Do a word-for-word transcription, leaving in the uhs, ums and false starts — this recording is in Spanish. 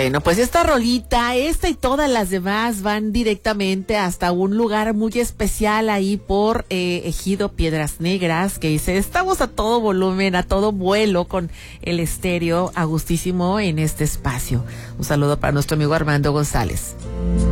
Bueno, pues esta rolita, esta y todas las demás van directamente hasta un lugar muy especial ahí por eh, Ejido Piedras Negras, que dice, estamos a todo volumen, a todo vuelo con el estéreo a gustísimo en este espacio. Un saludo para nuestro amigo Armando González.